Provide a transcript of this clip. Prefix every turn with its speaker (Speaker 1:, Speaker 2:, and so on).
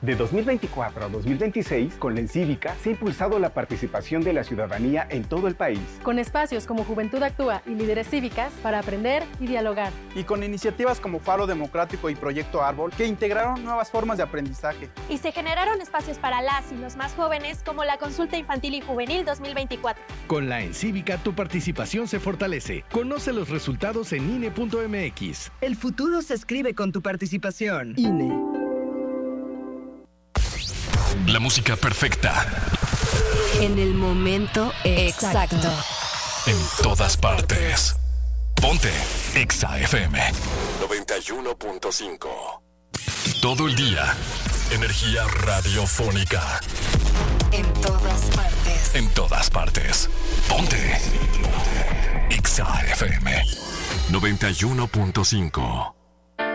Speaker 1: De 2024 a 2026, con la Encívica, se ha impulsado la participación de la ciudadanía en todo el país.
Speaker 2: Con espacios como Juventud Actúa y Líderes Cívicas para aprender y dialogar.
Speaker 3: Y con iniciativas como Faro Democrático y Proyecto Árbol, que integraron nuevas formas de aprendizaje.
Speaker 4: Y se generaron espacios para las y los más jóvenes, como la Consulta Infantil y Juvenil 2024.
Speaker 5: Con la Encívica, tu participación se fortalece. Conoce los resultados en INE.mx.
Speaker 6: El futuro se escribe con tu participación.
Speaker 7: INE.
Speaker 8: La música perfecta.
Speaker 9: En el momento exacto.
Speaker 8: En todas partes. Ponte Exa FM 91.5. Todo el día. Energía radiofónica.
Speaker 9: En todas partes.
Speaker 8: En todas partes. Ponte Exa FM 91.5.